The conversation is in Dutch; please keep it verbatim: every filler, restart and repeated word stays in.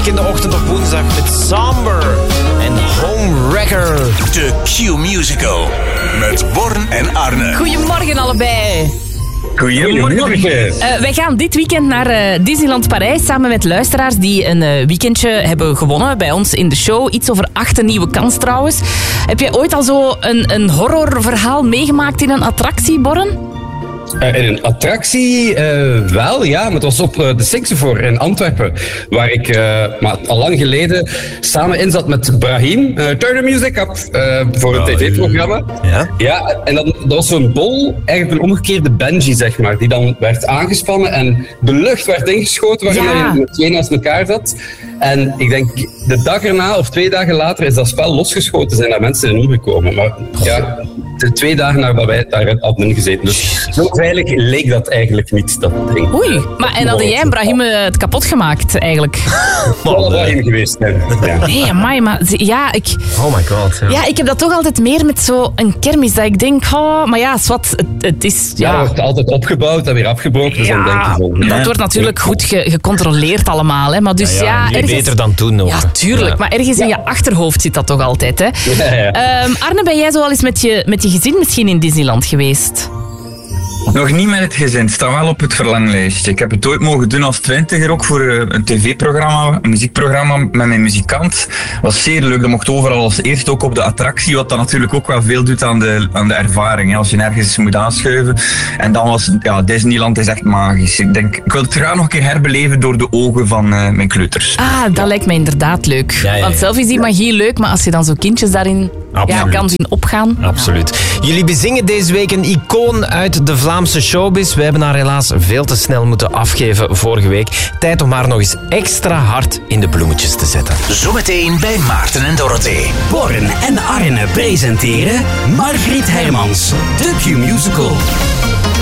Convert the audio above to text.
in de ochtend op woensdag met Somber en Homewrecker. De Q-musical met Born en Arne. Goedemorgen allebei. Goedemorgen. Uh, wij gaan dit weekend naar uh, Disneyland Parijs samen met luisteraars die een uh, weekendje hebben gewonnen bij ons in de show. Iets over acht, een nieuwe kans trouwens. Heb jij ooit al zo een, een horrorverhaal meegemaakt in een attractie, Borren? Uh, in een attractie uh, wel, ja, maar het was op uh, de Sixenvoor in Antwerpen, waar ik uh, maar al lang geleden samen in zat met Brahim, uh, Turn the Music Up, uh, voor een tv-programma. Ja? Ja, en dat, dat was zo'n bol, eigenlijk een omgekeerde Benji, zeg maar, die dan werd aangespannen en de lucht werd ingeschoten, waarin Ja. je met twee naast elkaar zat. En ik denk, de dag erna of twee dagen later is dat spel losgeschoten, zijn daar mensen in omgekomen. Maar ja, de twee dagen nadat wij daar hadden gezeten. Dus zo veilig leek dat eigenlijk niet, dat ding. Oei, maar en hadden jij en Brahim uh, het kapot gemaakt eigenlijk? Dat was wel in geweest. Hè. Ja. Nee, amai, maar ze- ja, ik... Oh my god. Ja. Ja, ik heb dat toch altijd meer met zo'n kermis, dat ik denk, oh, maar ja, zwart, het, het is... Ja, Ja, dat wordt altijd opgebouwd en weer afgebroken. Dus dan denk je ja, van, dat wordt natuurlijk goed ge- gecontroleerd allemaal, hè, maar dus ja... Ja, niet ergens- beter dan toen nog. Ja, tuurlijk, Ja. maar ergens in je achterhoofd zit dat toch altijd, hè? Ja, ja. Ehm, Arne, ben jij zo al eens met je, met je gezin misschien in Disneyland geweest? Nog niet met het gezin, het staat wel op het verlanglijstje. Ik heb het ooit mogen doen als twintiger, ook voor uh, een tv-programma, een muziekprogramma met mijn muzikant. Was zeer leuk, dat mocht overal als eerste ook op de attractie, wat dan natuurlijk ook wel veel doet aan de, aan de ervaring, hè, als je nergens moet aanschuiven. En dan was, ja, Disneyland is echt magisch. Ik denk, ik wil het graag nog een keer herbeleven door de ogen van uh, mijn kleuters. Ah, dat lijkt mij inderdaad leuk. Ja, ja, ja. Want zelf is die magie leuk, maar als je dan zo kindjes daarin ja, Absoluut. kan zien opgaan... Absoluut. Jullie bezingen deze week een icoon uit de Vlaamse showbiz. We hebben haar helaas veel te snel moeten afgeven vorige week. Tijd om haar nog eens extra hard in de bloemetjes te zetten. Zometeen bij Maarten en Dorothee. Born en Arne presenteren Margriet Hermans, de Q-musical.